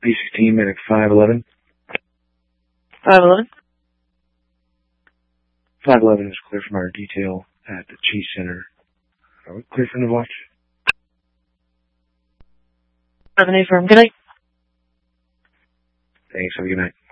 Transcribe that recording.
B16, medic 511. 511? 511 is clear from our detail at the Cheese Center. Are we clear from the watch? 7 firm. Good night. Thanks. Have a good night.